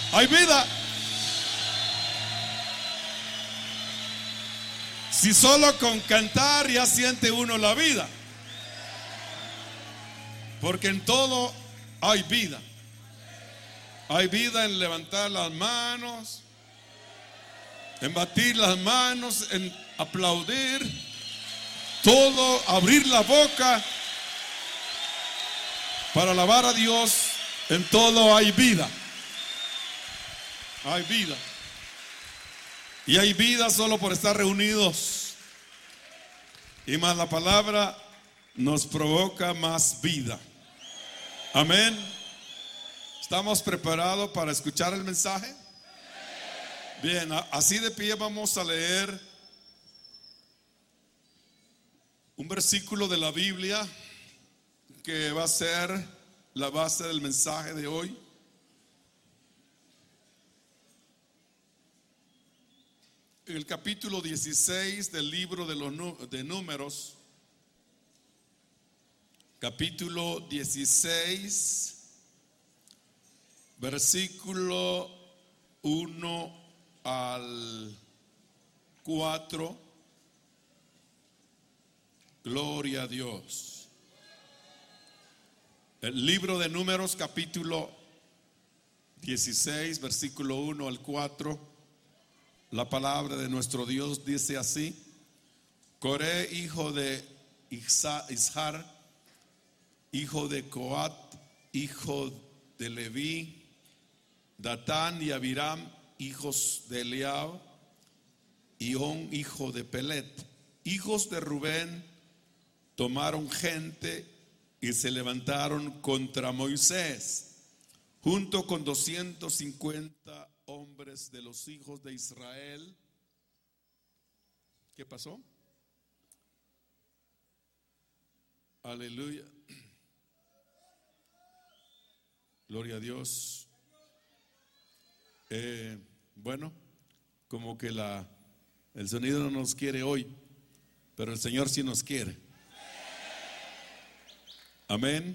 Hay vida. Si solo con cantar ya siente uno la vida. Porque en todo hay vida. Hay vida en levantar las manos, en batir las manos, en aplaudir, todo, abrir la boca para alabar a Dios. En todo hay vida. Hay vida. Y hay vida solo por estar reunidos. Y más la palabra nos provoca más vida. Amén. ¿Estamos preparados para escuchar el mensaje? Bien, así de pie vamos a leer un versículo de la Biblia que va a ser la base del mensaje de hoy. En el capítulo 16 del libro de Números, capítulo 16, versículo 1 al 4. Gloria a Dios. El libro de Números, capítulo 16, versículo 1 al 4. La palabra de nuestro Dios dice así: Coré, hijo de Ishar, hijo de Coat, hijo de Leví, Datán y Abiram, hijos de Eliab, y On, hijo de Pelet, hijos de Rubén, tomaron gente y se levantaron contra Moisés, junto con 250 hombres de los hijos de Israel. ¿Qué pasó? Aleluya. Gloria a Dios. Bueno, como que el sonido no nos quiere hoy, pero el Señor sí nos quiere. Amén.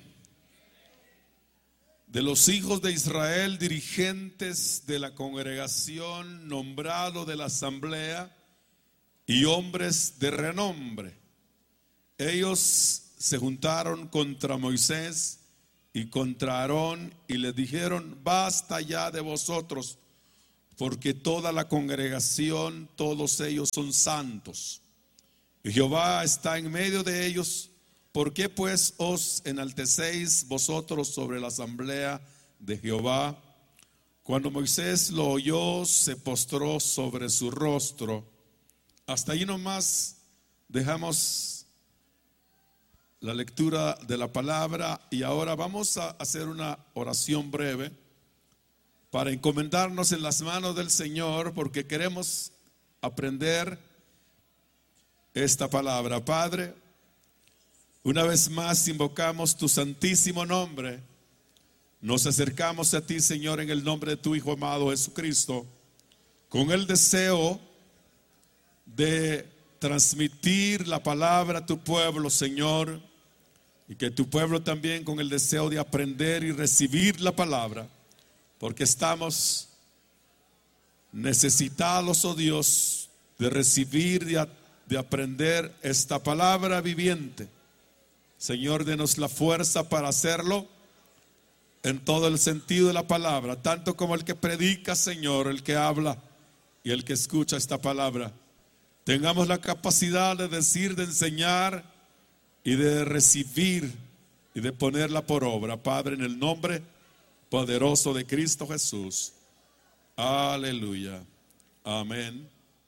De los hijos de Israel, dirigentes de la congregación, nombrado de la asamblea, y hombres de renombre. Ellos se juntaron contra Moisés y contra Aarón y les dijeron: basta ya de vosotros, porque toda la congregación, todos ellos son santos, y Jehová está en medio de ellos. ¿Por qué pues os enaltecéis vosotros sobre la asamblea de Jehová? Cuando Moisés lo oyó, se postró sobre su rostro. Hasta ahí nomás dejamos la lectura de la palabra, y ahora vamos a hacer una oración breve para encomendarnos en las manos del Señor, porque queremos aprender esta palabra. Padre, una vez más invocamos tu santísimo nombre. Nos acercamos a ti, Señor, en el nombre de tu Hijo amado Jesucristo, con el deseo de transmitir la palabra a tu pueblo, Señor, y que tu pueblo también con el deseo de aprender y recibir la palabra, porque estamos necesitados, oh Dios, de recibir, de aprender esta palabra viviente. Señor, denos la fuerza para hacerlo en todo el sentido de la palabra, tanto como el que predica, Señor, el que habla y el que escucha esta palabra. Tengamos la capacidad de decir, de enseñar y de recibir y de ponerla por obra, Padre, en el nombre poderoso de Cristo Jesús. Aleluya. Amén.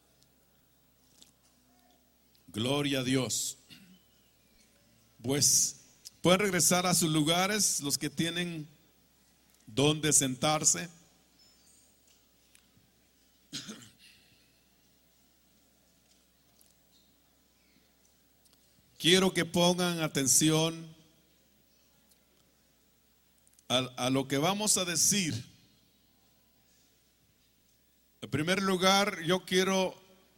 Gloria a Dios. Pues pueden regresar a sus lugares los que tienen donde sentarse. Quiero que pongan atención a lo que vamos a decir. En primer lugar, yo quiero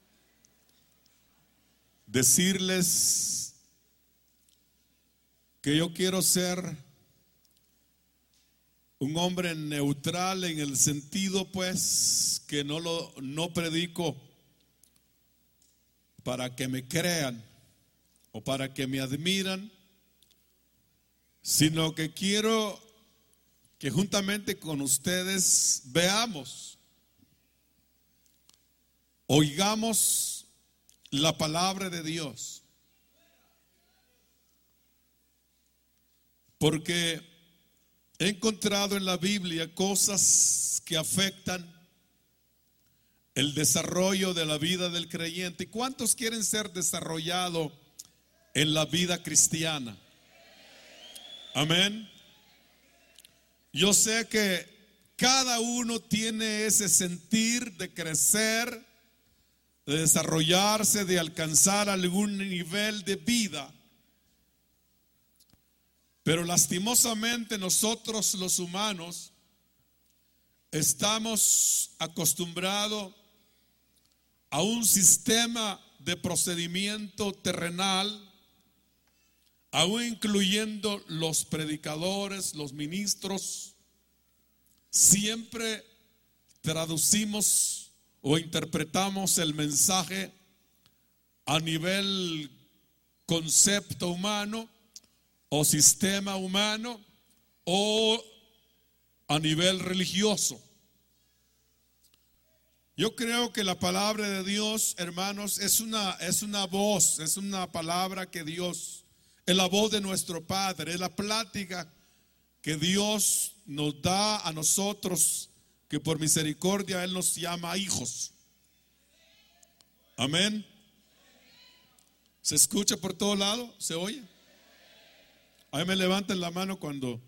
decirles que yo quiero ser un hombre neutral en el sentido pues que no predico para que me crean o para que me admiran, sino que quiero que juntamente con ustedes veamos, oigamos la palabra de Dios. Porque he encontrado en la Biblia cosas que afectan el desarrollo de la vida del creyente. ¿Y cuántos quieren ser desarrollados en la vida cristiana? Amén. Yo sé que cada uno tiene ese sentir de crecer, de desarrollarse, de alcanzar algún nivel de vida. Pero lastimosamente nosotros los humanos estamos acostumbrados a un sistema de procedimiento terrenal, aún incluyendo los predicadores, los ministros. Siempre traducimos o interpretamos el mensaje a nivel concepto humano o sistema humano o a nivel religioso. Yo creo que la palabra de Dios, hermanos, es una voz, es una palabra que Dios, es la voz de nuestro Padre, es la plática que Dios nos da a nosotros, que por misericordia Él nos llama hijos. Amén. ¿Se escucha por todo lado? ¿Se oye? Ahí me levanten la mano cuando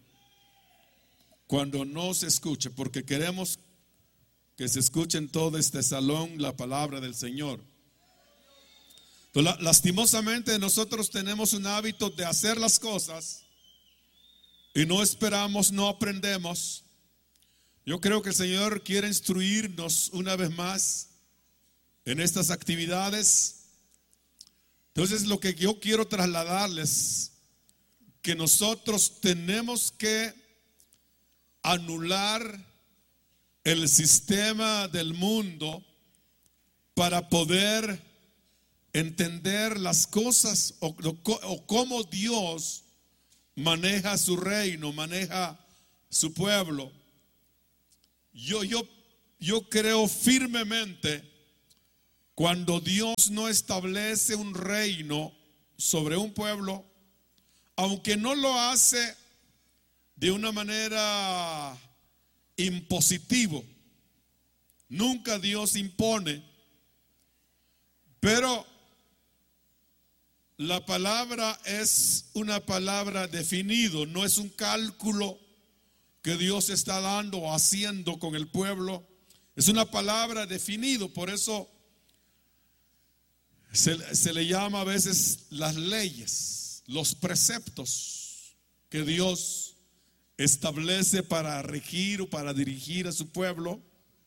no se escuche, porque queremos que se escuche en todo este salón la palabra del Señor. Entonces, lastimosamente nosotros tenemos un hábito de hacer las cosas y no esperamos, no aprendemos. Yo creo que el Señor quiere instruirnos una vez más en estas actividades. Entonces, lo que yo quiero trasladarles, que nosotros tenemos que anular el sistema del mundo para poder entender las cosas o cómo Dios maneja su reino, maneja su pueblo. Yo creo firmemente, cuando Dios no establece un reino sobre un pueblo, aunque no lo hace de una manera impositivo, nunca Dios impone, pero la palabra es una palabra definido, no es un cálculo que Dios está dando o haciendo con el pueblo, es una palabra definido. Por eso se le llama a veces las leyes, los preceptos que Dios establece para regir o para dirigir a su pueblo.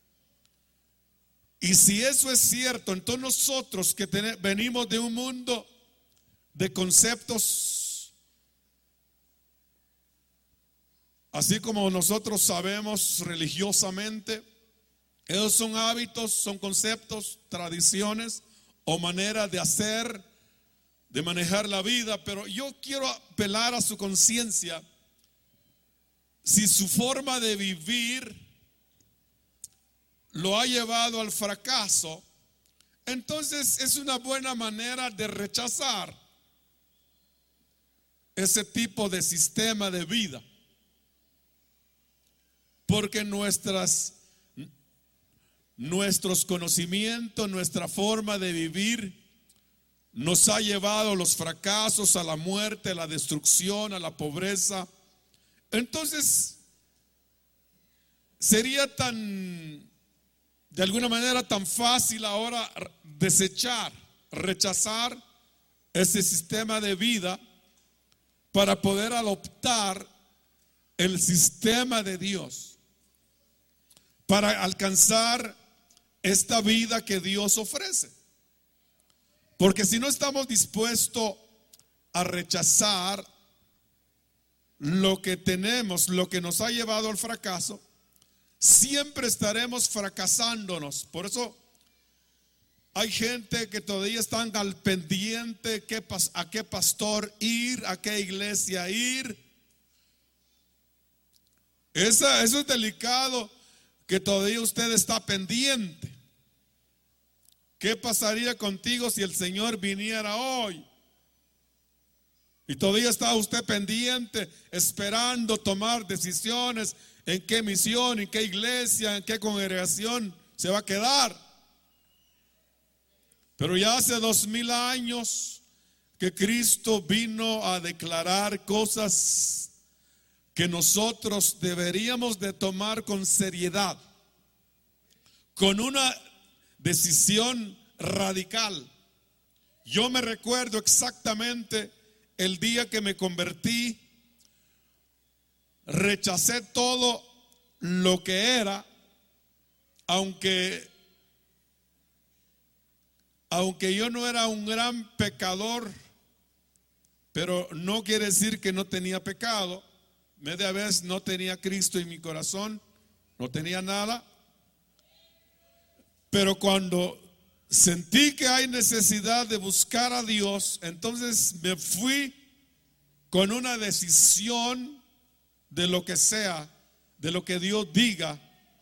Y si eso es cierto, entonces nosotros que venimos de un mundo de conceptos, así como nosotros sabemos religiosamente, esos son hábitos, son conceptos, tradiciones o maneras de hacer, de manejar la vida. Pero yo quiero apelar a su conciencia. Si su forma de vivir lo ha llevado al fracaso, entonces es una buena manera de rechazar ese tipo de sistema de vida. Porque nuestros conocimientos, nuestra forma de vivir nos ha llevado a los fracasos, a la muerte, a la destrucción, a la pobreza. Entonces, sería de alguna manera tan fácil ahora desechar, rechazar ese sistema de vida para poder adoptar el sistema de Dios, para alcanzar esta vida que Dios ofrece. Porque si no estamos dispuestos a rechazar lo que tenemos, lo que nos ha llevado al fracaso, siempre estaremos fracasándonos. Por eso hay gente que todavía están al pendiente a qué pastor ir, a qué iglesia ir. Eso es delicado, que todavía usted está pendiente. ¿Qué pasaría contigo si el Señor viniera hoy? Y todavía está usted pendiente, esperando tomar decisiones en qué misión, en qué iglesia, en qué congregación se va a quedar. Pero ya hace 2000 años que Cristo vino a declarar cosas que nosotros deberíamos de tomar con seriedad, con una decisión radical. Yo me recuerdo exactamente el día que me convertí, rechacé todo lo que era, aunque yo no era un gran pecador, pero no quiere decir que no tenía pecado. Media vez no tenía Cristo en mi corazón, no tenía nada. Pero cuando sentí que hay necesidad de buscar a Dios, entonces me fui con una decisión de lo que sea, de lo que Dios diga.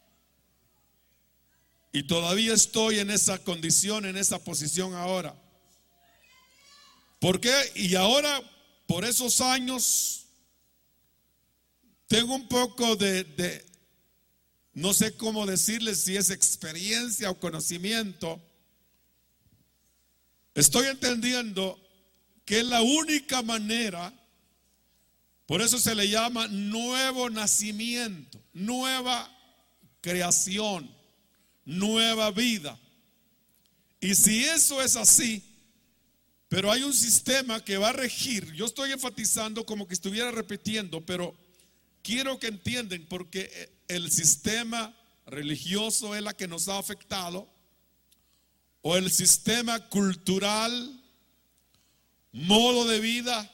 Y todavía estoy en esa condición, en esa posición ahora. ¿Por qué? Y ahora, por esos años, tengo un poco de no sé cómo decirles, si es experiencia o conocimiento. Estoy entendiendo que es la única manera, por eso se le llama nuevo nacimiento, nueva creación, nueva vida. Y si eso es así, pero hay un sistema que va a regir. Yo estoy enfatizando como que estuviera repitiendo, pero quiero que entiendan, porque el sistema religioso es la que nos ha afectado, o el sistema cultural, modo de vida,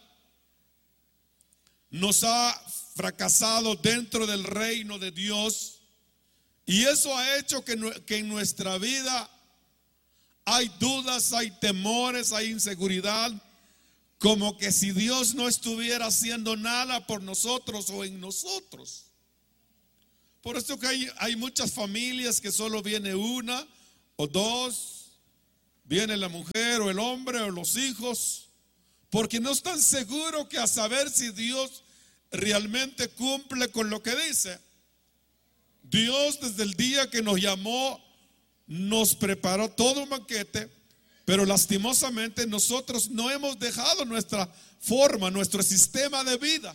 nos ha fracasado dentro del reino de Dios. Y eso ha hecho que en nuestra vida hay dudas, hay temores, hay inseguridad, como que si Dios no estuviera haciendo nada por nosotros o en nosotros. Por eso que hay muchas familias que solo viene una o dos, viene la mujer o el hombre o los hijos, porque no están seguros que a saber si Dios realmente cumple con lo que dice. Dios, desde el día que nos llamó, nos preparó todo un banquete, pero lastimosamente nosotros no hemos dejado nuestra forma, nuestro sistema de vida.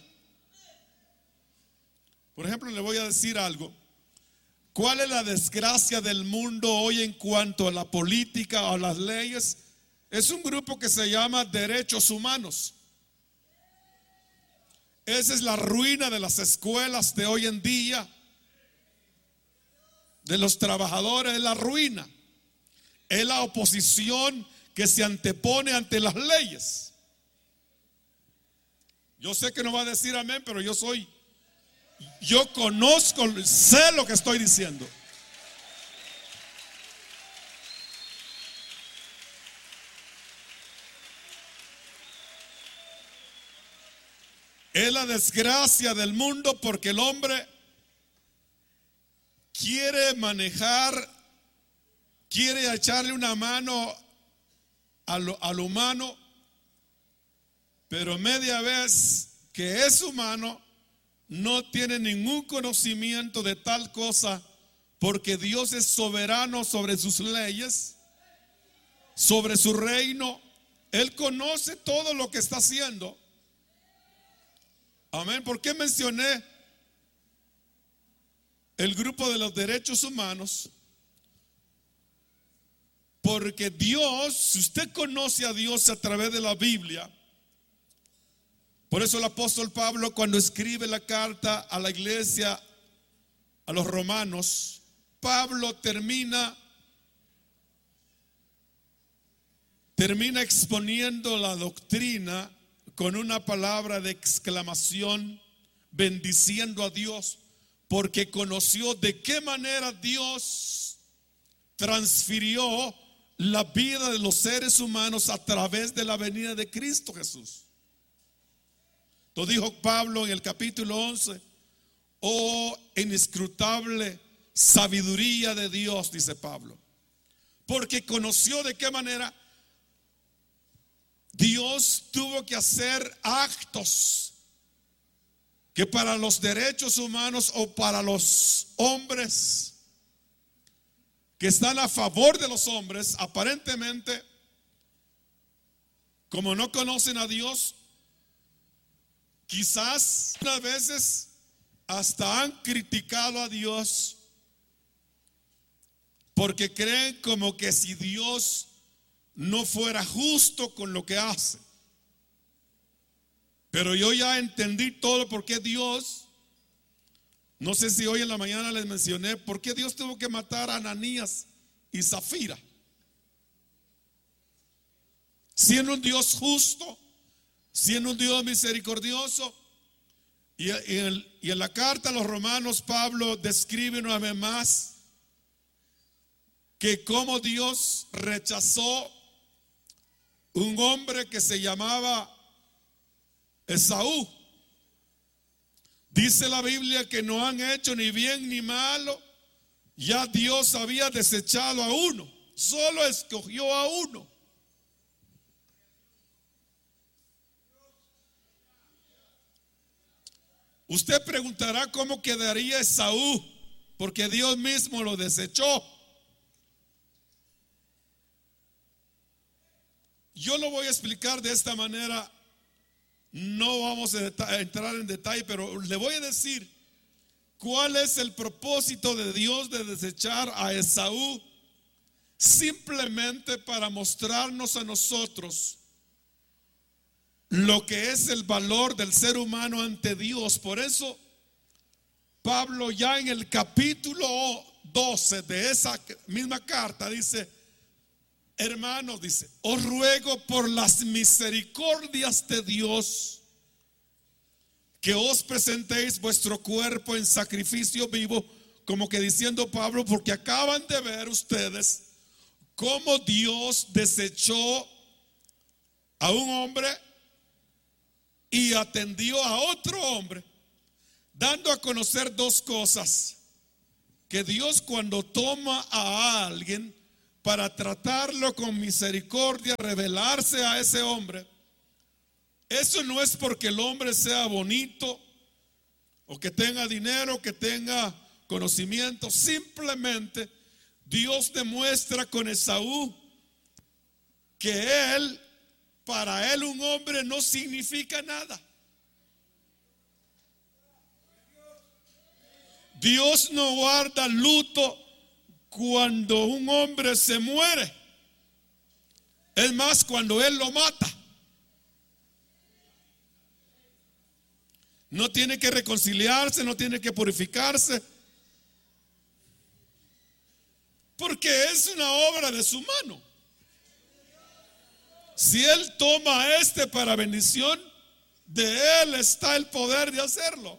Por ejemplo, le voy a decir algo. ¿Cuál es la desgracia del mundo hoy en cuanto a la política o a las leyes? Es un grupo que se llama derechos humanos. Esa es la ruina de las escuelas de hoy en día, de los trabajadores, es la ruina. Es la oposición que se antepone ante las leyes. Yo sé que no va a decir amén, pero yo conozco, sé lo que estoy diciendo. Es la desgracia del mundo porque el hombre quiere manejar, quiere echarle una mano al humano, pero media vez que es humano no tiene ningún conocimiento de tal cosa, porque Dios es soberano sobre sus leyes, sobre su reino. Él conoce todo lo que está haciendo. Amén. ¿Por qué mencioné el grupo de los derechos humanos? Porque Dios, si usted conoce a Dios a través de la Biblia, por eso el apóstol Pablo, cuando escribe la carta a la iglesia, a los romanos, Pablo termina exponiendo la doctrina con una palabra de exclamación bendiciendo a Dios, porque conoció de qué manera Dios transfirió la vida de los seres humanos a través de la venida de Cristo Jesús. Lo dijo Pablo en el capítulo 11: oh inescrutable sabiduría de Dios, dice Pablo, porque conoció de qué manera Dios tuvo que hacer actos que para los derechos humanos o para los hombres que están a favor de los hombres, aparentemente, como no conocen a Dios, quizás unas veces hasta han criticado a Dios porque creen como que si Dios no fuera justo con lo que hace. Pero yo ya entendí todo por qué Dios, no sé si hoy en la mañana les mencioné, por qué Dios tuvo que matar a Ananías y Zafira. Siendo un Dios justo, siendo un Dios misericordioso. Y en la carta a los Romanos, Pablo describe una vez más que como Dios rechazó un hombre que se llamaba Esaú. Dice la Biblia que no han hecho ni bien ni malo. Ya Dios había desechado a uno, solo escogió a uno. Usted preguntará cómo quedaría Esaú, porque Dios mismo lo desechó. Yo lo voy a explicar de esta manera. No vamos a entrar en detalle, pero le voy a decir cuál es el propósito de Dios de desechar a Esaú, simplemente para mostrarnos a nosotros lo que es el valor del ser humano ante Dios. Por eso Pablo ya en el capítulo 12 de esa misma carta dice: hermanos, dice, os ruego por las misericordias de Dios que os presentéis vuestro cuerpo en sacrificio vivo, como que diciendo Pablo, porque acaban de ver ustedes cómo Dios desechó a un hombre y atendió a otro hombre, dando a conocer dos cosas: que Dios, cuando toma a alguien para tratarlo con misericordia, revelarse a ese hombre, eso no es porque el hombre sea bonito o que tenga dinero, que tenga conocimiento. Simplemente Dios demuestra con Esaú que él, para él un hombre no significa nada. Dios no guarda luto cuando un hombre se muere. Es más, cuando él lo mata. No tiene que reconciliarse, no tiene que purificarse, porque es una obra de su mano. Si él toma a este para bendición, de él está el poder de hacerlo.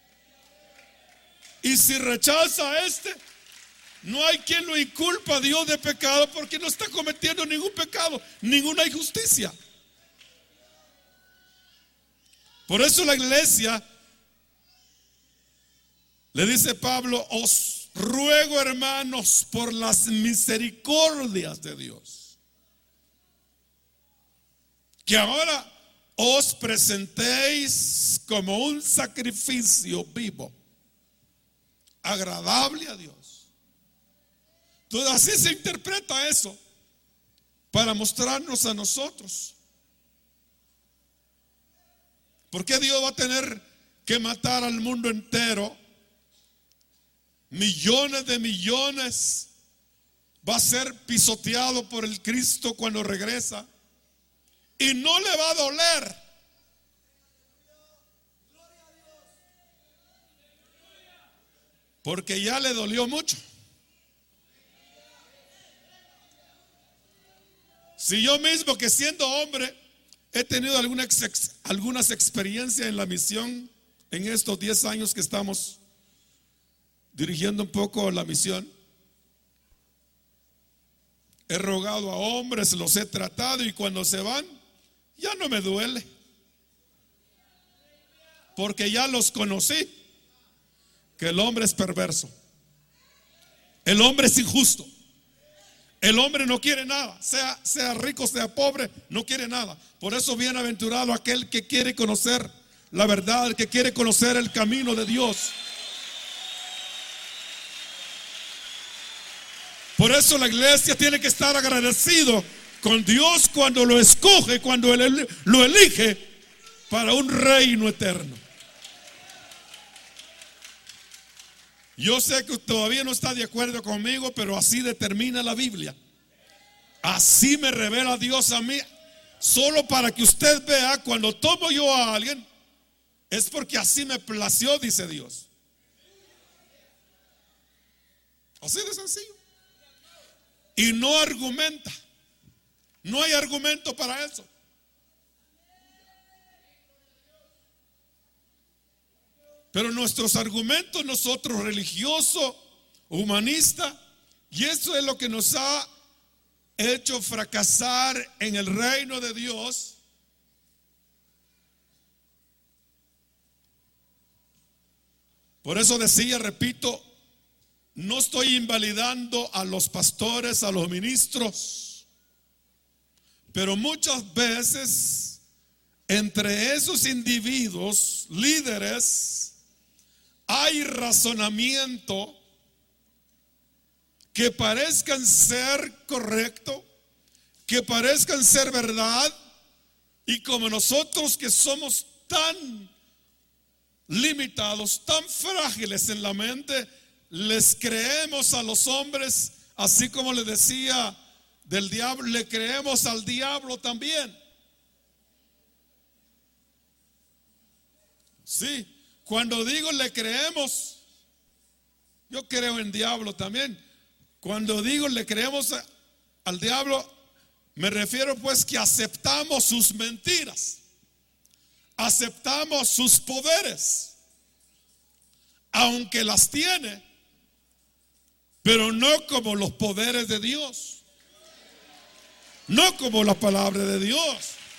Y si rechaza a este, no hay quien lo inculpa a Dios de pecado, porque no está cometiendo ningún pecado, ninguna injusticia. Por eso la iglesia le dice Pablo: os ruego, hermanos, por las misericordias de Dios, que ahora os presentéis como un sacrificio vivo, agradable a Dios. Entonces así se interpreta eso, para mostrarnos a nosotros. ¿Por qué Dios va a tener que matar al mundo entero? Millones de millones va a ser pisoteado por el Cristo cuando regresa, y no le va a doler. Porque ya le dolió mucho. Si yo mismo, que siendo hombre he tenido algunas experiencias en la misión en estos 10 años que estamos dirigiendo un poco la misión. He rogado a hombres, los he tratado y cuando se van, ya no me duele. Porque ya los conocí. Que el hombre es perverso. El hombre es injusto. El hombre no quiere nada. Sea rico, sea pobre, no quiere nada. Por eso bienaventurado aquel que quiere conocer la verdad, el que quiere conocer el camino de Dios. Por eso la iglesia tiene que estar agradecido con Dios cuando lo escoge, cuando Él lo elige para un reino eterno. Yo sé que todavía no está de acuerdo conmigo, pero así determina la Biblia. Así me revela Dios a mí. Solo para que usted vea, cuando tomo yo a alguien, es porque así me plació, dice Dios. Así de sencillo. Y no argumenta. No hay argumento para eso. Pero nuestros argumentos, nosotros religiosos, humanistas, y eso es lo que nos ha hecho fracasar en el reino de Dios. Por eso decía, repito, no estoy invalidando a los pastores, a los ministros, pero muchas veces entre esos individuos, líderes, hay razonamiento que parezcan ser correcto, que parezcan ser verdad, y como nosotros que somos tan limitados, tan frágiles en la mente, les creemos a los hombres, así como le decía del diablo, le creemos al diablo también. Sí. Cuando digo le creemos, yo creo en diablo también. Cuando digo le creemos al diablo, me refiero pues que aceptamos sus mentiras, aceptamos sus poderes, aunque las tiene, pero no como los poderes de Dios, no como la palabra de Dios.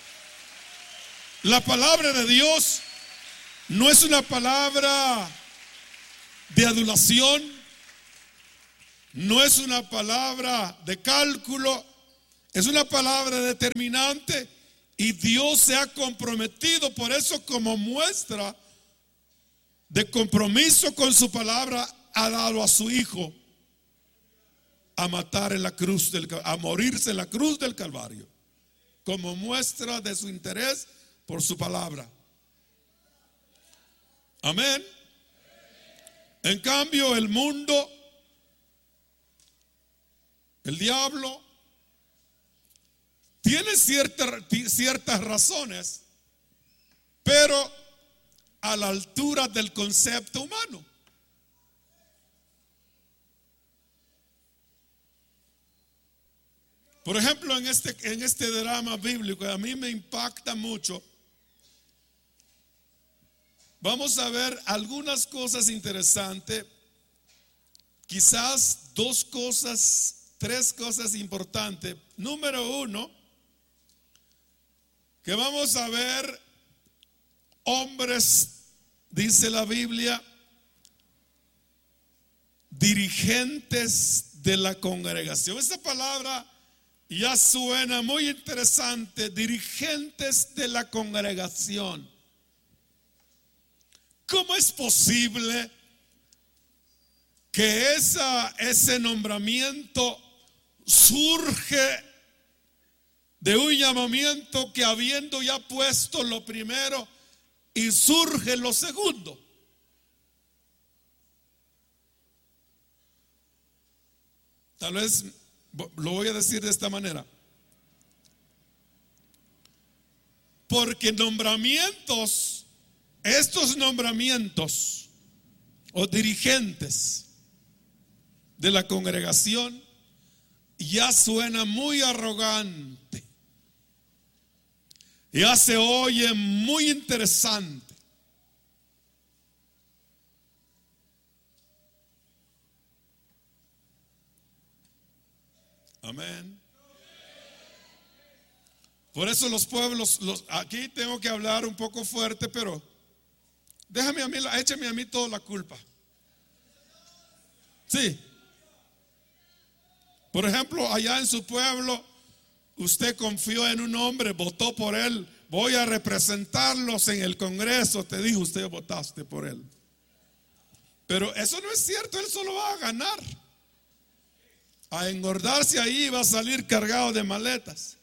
La palabra de Dios no es una palabra de adulación, no es una palabra de cálculo, es una palabra determinante y Dios se ha comprometido. Por eso, como muestra de compromiso con su palabra, ha dado a su Hijo a matar en la cruz, a morirse en la cruz del Calvario, como muestra de su interés por su palabra. Amén. En cambio, el mundo, el diablo, tiene ciertas razones, pero a la altura del concepto humano. Por ejemplo, en este drama bíblico, a mí me impacta mucho. Vamos a ver algunas cosas interesantes, quizás 2 cosas, 3 cosas importantes. Número 1, que vamos a ver hombres, dice la Biblia, dirigentes de la congregación. Esta palabra ya suena muy interesante, dirigentes de la congregación. ¿Cómo es posible que ese nombramiento surge de un llamamiento que habiendo ya puesto lo primero y surge lo segundo? Tal vez lo voy a decir de esta manera. Porque estos nombramientos o dirigentes de la congregación ya suena muy arrogante, ya se oye muy interesante. Amén. Por eso los pueblos, aquí tengo que hablar un poco fuerte, pero déjame a mí, échame a mí toda la culpa. Sí. Por ejemplo, allá en su pueblo, usted confió en un hombre, votó por él. Voy a representarlos en el Congreso. Te dijo, usted votaste por él. Pero eso no es cierto, él solo va a ganar. A engordarse ahí va a salir cargado de maletas.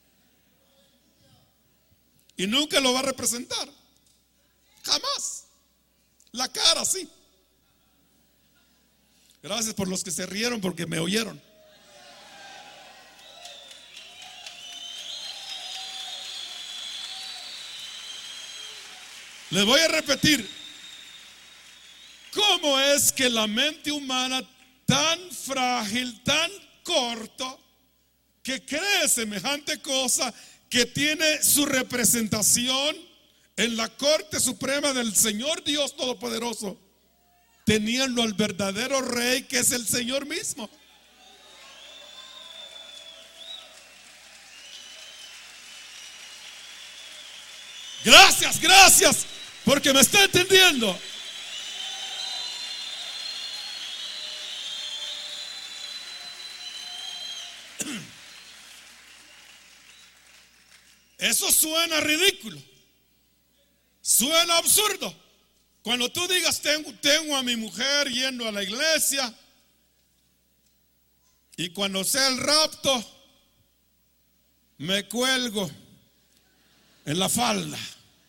Y nunca lo va a representar. Jamás. La cara sí. Gracias por los que se rieron porque me oyeron. Les voy a repetir. ¿Cómo es que la mente humana tan frágil, tan corto, que cree semejante cosa, que tiene su representación en la Corte Suprema del Señor Dios Todopoderoso, teniendo al verdadero Rey que es el Señor mismo? Gracias, porque me está entendiendo. Eso suena ridículo, suena absurdo. Cuando tú digas, tengo a mi mujer yendo a la iglesia, y cuando sea el rapto, me cuelgo en la falda.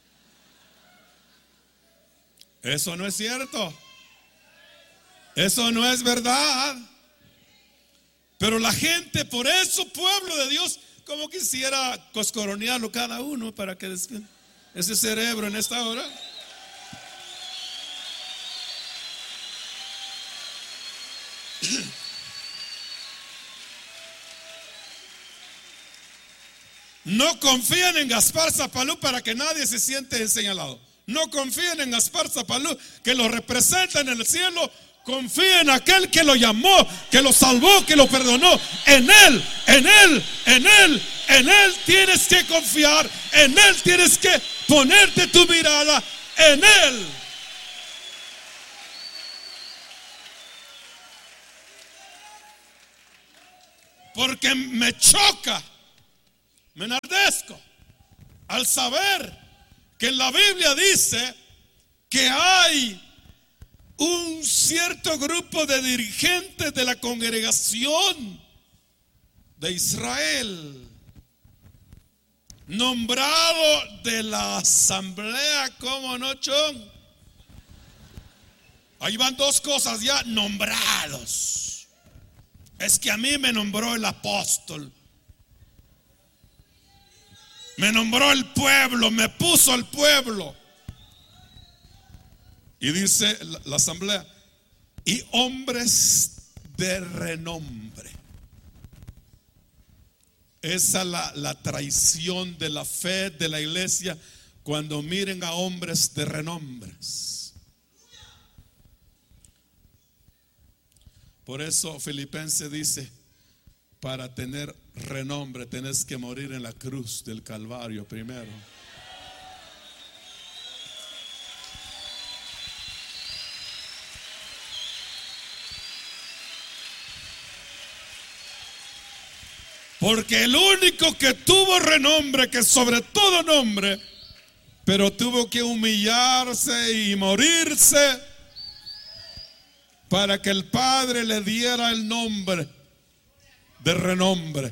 Eso no es cierto. Eso no es verdad. Pero la gente, por eso, pueblo de Dios, como quisiera coscoronearlo cada uno para que despierte ese cerebro en esta hora. No confían en Gaspar Zapalú para que nadie se siente señalado. No confíen en Gaspar Zapalú, que lo representa en el cielo. Confía en aquel que lo llamó, que lo salvó, que lo perdonó. En Él tienes que confiar. En Él tienes que ponerte tu mirada. En Él. Porque me choca, me enardezco al saber que en la Biblia dice que hay un cierto grupo de dirigentes de la congregación de Israel, nombrado de la asamblea, como no, Chon. Ahí van dos cosas ya, nombrados. Es que a mí me nombró el apóstol, me nombró el pueblo, me puso el pueblo. Y dice la asamblea, y hombres de renombre. Esa es la traición de la fe de la iglesia, cuando miren a hombres de renombres. Por eso Filipenses dice, para tener renombre tenés que morir en la cruz del Calvario primero. Porque el único que tuvo renombre, que sobre todo nombre, pero tuvo que humillarse y morirse para que el Padre le diera el nombre de renombre.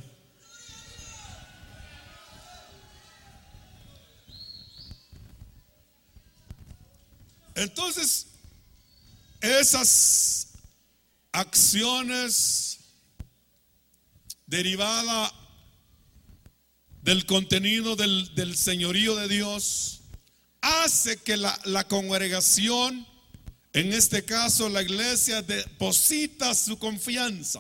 Entonces, esas acciones derivadas del contenido del señorío de Dios hace que la congregación, en este caso la iglesia, deposita su confianza.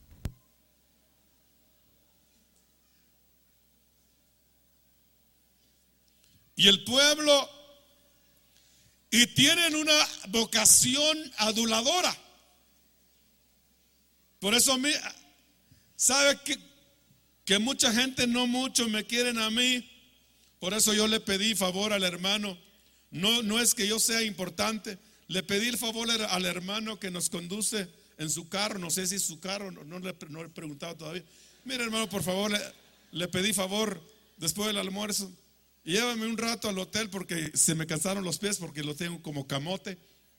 Y el pueblo, y tienen una vocación aduladora. Por eso ¿Sabe que mucha gente, no mucho, me quieren a mí? Por eso yo le pedí favor al hermano. No es que yo sea importante. Le pedí el favor al hermano que nos conduce en su carro. No sé si es su carro, no le he preguntado todavía. Mira, hermano, por favor, le pedí favor después del almuerzo. Llévame un rato al hotel porque se me cansaron los pies porque lo tengo como camote.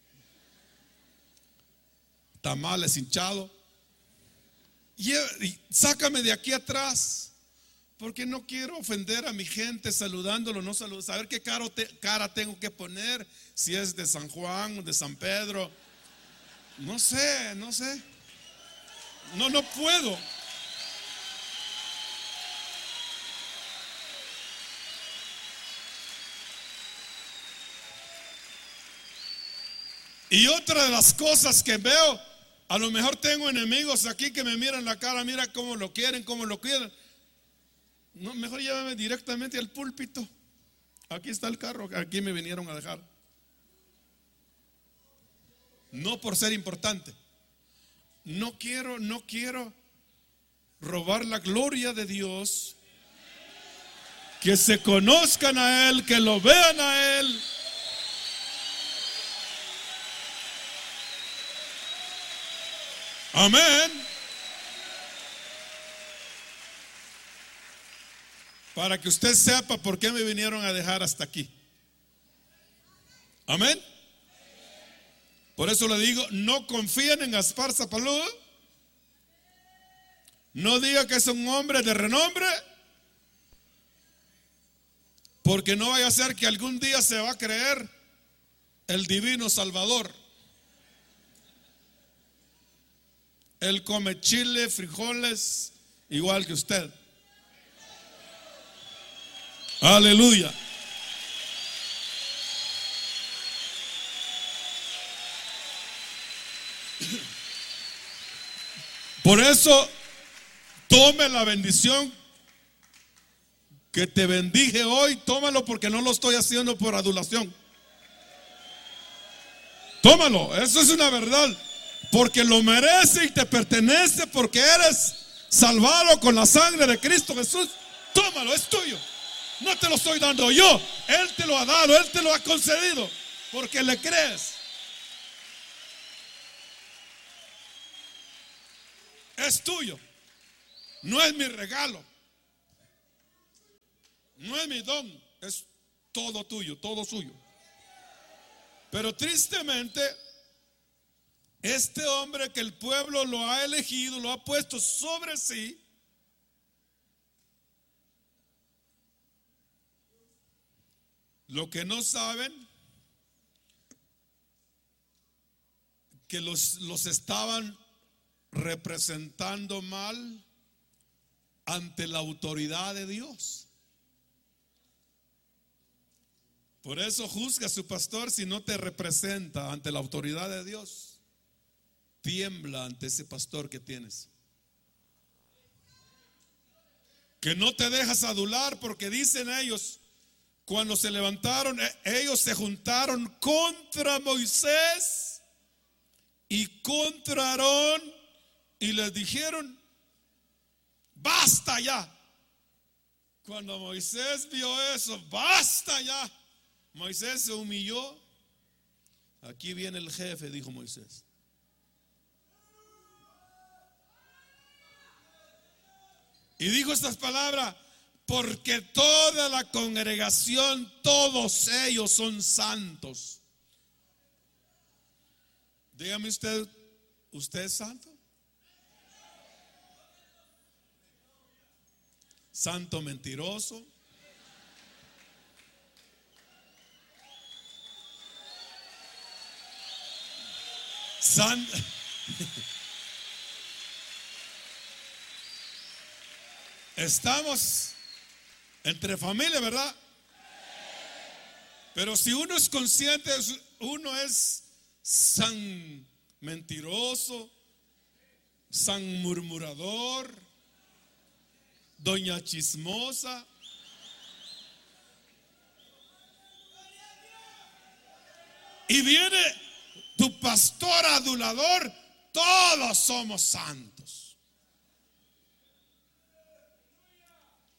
Tamales hinchado. Y sácame de aquí atrás, porque no quiero ofender a mi gente saludándolo, no saludo. Saber qué cara tengo que poner, si es de San Juan o de San Pedro. No sé. No puedo. Y otra de las cosas que veo, a lo mejor tengo enemigos aquí que me miran la cara, mira cómo lo quieren, cómo lo quieren. No, mejor llévame directamente al púlpito. Aquí está el carro, aquí me vinieron a dejar. No por ser importante. No quiero robar la gloria de Dios. Que se conozcan a Él, que lo vean a Él. Amén. Para que usted sepa por qué me vinieron a dejar hasta aquí. Amén. Por eso le digo, no confíen en Gaspar Zapalúa. No diga que es un hombre de renombre, porque no vaya a ser que algún día se va a creer el divino Salvador. Él come chile, frijoles, igual que usted. Aleluya. Por eso, tome la bendición que te bendije hoy. Tómalo, porque no lo estoy haciendo por adulación. Tómalo, eso es una verdad. Porque lo merece y te pertenece, porque eres salvado con la sangre de Cristo Jesús. Tómalo, es tuyo. No te lo estoy dando yo. Él te lo ha dado, Él te lo ha concedido, porque le crees. Es tuyo. No es mi regalo. No es mi don. Es todo tuyo, todo suyo. Pero tristemente, este hombre que el pueblo lo ha elegido, lo ha puesto sobre sí, lo que no saben, que los estaban representando mal ante la autoridad de Dios. Por eso juzga a su pastor si no te representa ante la autoridad de Dios. Tiembla ante ese pastor que tienes. Que no te dejas adular, porque dicen ellos, cuando se levantaron, ellos se juntaron contra Moisés y contra Aarón y les dijeron: basta ya. Cuando Moisés vio eso, basta ya, Moisés se humilló. Aquí viene el jefe, dijo Moisés. Y dijo estas palabras: porque toda la congregación, todos ellos son santos. Dígame usted, ¿usted es santo? Santo mentiroso. Estamos entre familia, ¿verdad? Pero si uno es consciente, uno es san mentiroso, san murmurador, doña chismosa. Y viene tu pastor adulador. Todos somos santos.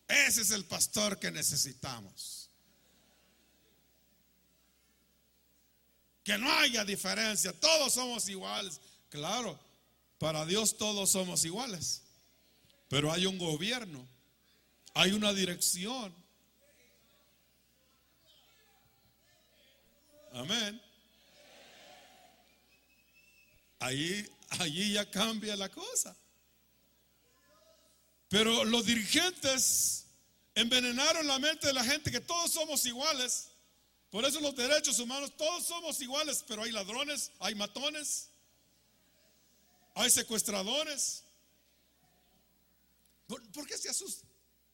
Ese es el pastor que necesitamos. Que no haya diferencia, todos somos iguales. Claro, para Dios todos somos iguales, pero hay un gobierno, hay una dirección. Amén. Allí ya cambia la cosa. Pero los dirigentes envenenaron la mente de la gente que todos somos iguales. Por eso los derechos humanos, todos somos iguales, pero hay ladrones, hay matones, hay secuestradores. ¿Por qué se asusta?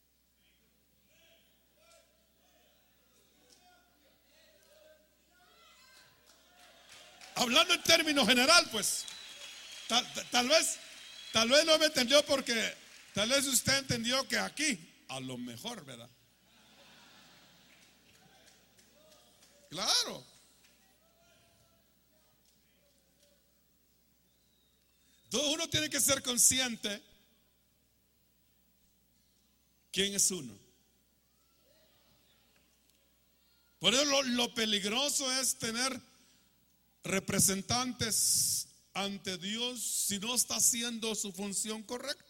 Hablando en términos general, pues, tal vez no me entendió porque tal vez usted entendió que aquí, a lo mejor, ¿verdad? Claro. Entonces uno tiene que ser consciente quién es uno. Por eso lo peligroso es tener representantes ante Dios si no está haciendo su función correcta.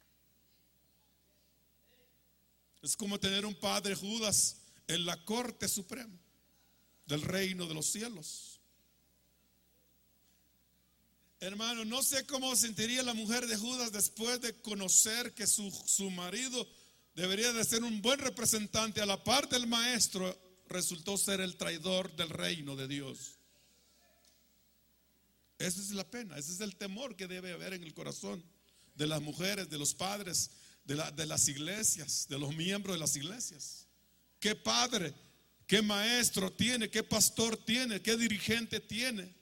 Es como tener un padre Judas en la corte suprema del reino de los cielos. Hermano, no sé cómo sentiría la mujer de Judas después de conocer que su marido debería de ser un buen representante a la par del maestro, resultó ser el traidor del reino de Dios. Esa es la pena, ese es el temor que debe haber en el corazón de las mujeres, de los padres, de las iglesias, de los miembros de las iglesias. ¿Qué padre, qué maestro tiene, qué pastor tiene, qué dirigente tiene?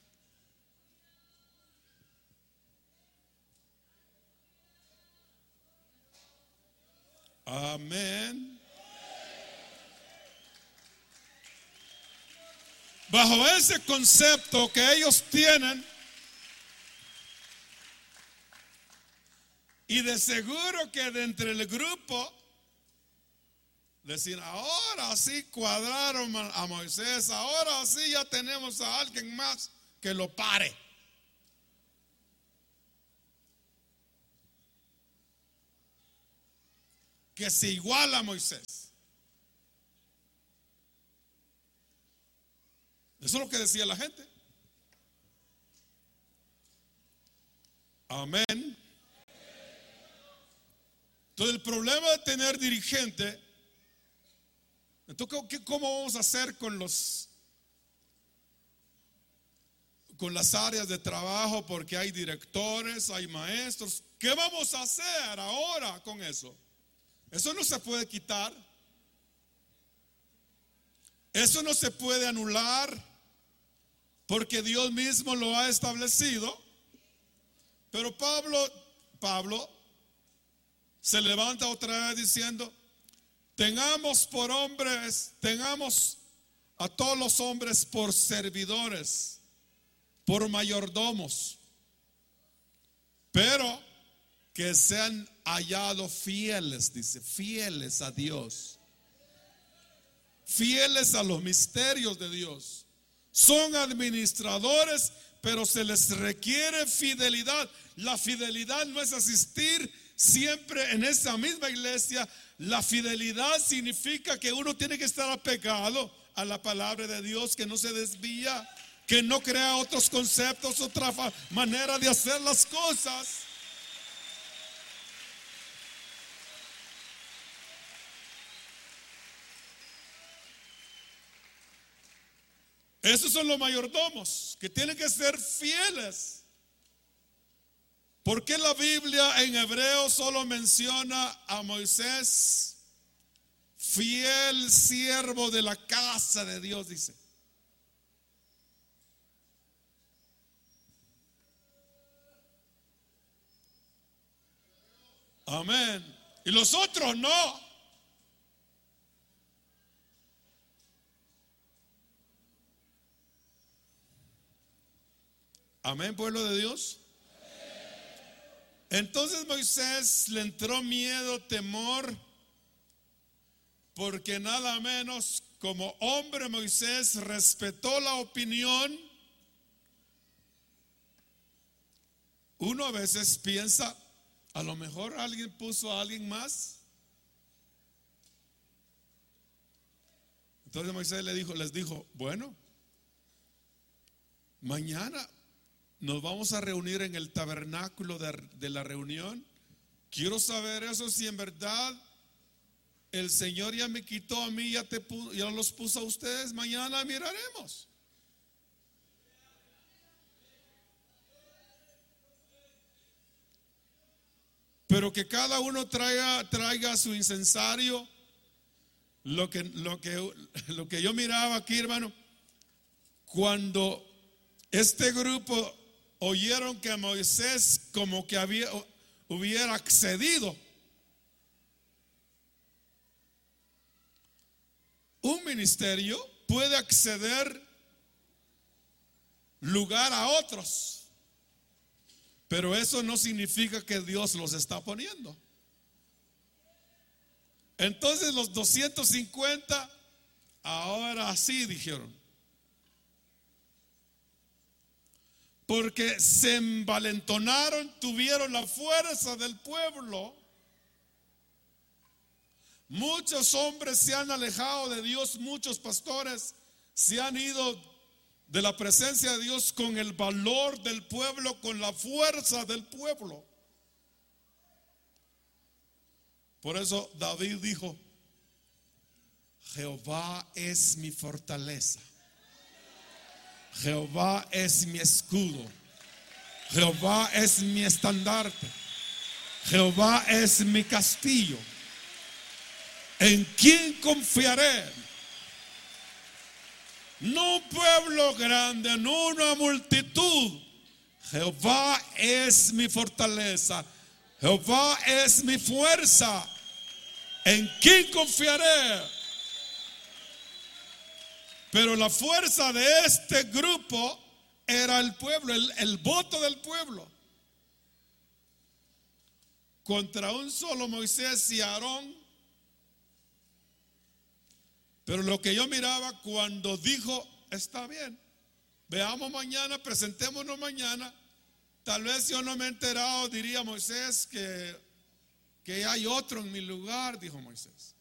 Amén. Bajo ese concepto que ellos tienen, y de seguro que de entre el grupo decir, ahora sí cuadraron a Moisés, ahora sí ya tenemos a alguien más que lo pare. Que se iguala a Moisés. Eso es lo que decía la gente. Amén. Entonces el problema de tener dirigente, entonces ¿cómo vamos a hacer con las áreas de trabajo? Porque hay directores, hay maestros. ¿Qué vamos a hacer ahora con eso? Eso no se puede quitar. Eso no se puede anular, porque Dios mismo lo ha establecido. Pero Pablo se levanta otra vez diciendo, tengamos a todos los hombres por servidores, por mayordomos, pero que sean hallados fieles, dice, fieles a Dios, fieles a los misterios de Dios. Son administradores, pero se les requiere fidelidad. La fidelidad no es asistir siempre en esa misma iglesia. La fidelidad significa que uno tiene que estar apegado a la palabra de Dios, que no se desvía, que no crea otros conceptos, otra manera de hacer las cosas. Esos son los mayordomos que tienen que ser fieles. ¿Por qué la Biblia en hebreo solo menciona a Moisés, fiel siervo de la casa de Dios, dice? Amén. Y los otros no. Amén, pueblo de Dios. Entonces Moisés le entró miedo, temor, porque nada menos como hombre Moisés respetó la opinión. Uno a veces piensa, a lo mejor alguien puso a alguien más. Entonces Moisés les dijo, bueno, mañana nos vamos a reunir en el tabernáculo de la reunión. Quiero saber eso, si en verdad el Señor ya me quitó a mí, ya los puso a ustedes. Mañana miraremos. Pero que cada uno traiga su incensario. Lo que yo miraba aquí, hermano, cuando este grupo oyeron que Moisés como que hubiera accedido. Un ministerio puede acceder lugar a otros, pero eso no significa que Dios los está poniendo. Entonces los 250 ahora sí dijeron, porque se envalentonaron, tuvieron la fuerza del pueblo. Muchos hombres se han alejado de Dios, muchos pastores se han ido de la presencia de Dios con el valor del pueblo, con la fuerza del pueblo. Por eso David dijo, Jehová es mi fortaleza, Jehová es mi escudo, Jehová es mi estandarte, Jehová es mi castillo. ¿En quién confiaré? No un pueblo grande, no una multitud. Jehová es mi fortaleza, Jehová es mi fuerza. ¿En quién confiaré? Pero la fuerza de este grupo era el pueblo, el voto del pueblo. Contra un solo Moisés y Aarón. Pero lo que yo miraba cuando dijo, está bien, veamos mañana, presentémonos mañana. Tal vez yo no me he enterado, diría Moisés, que hay otro en mi lugar, dijo Moisés.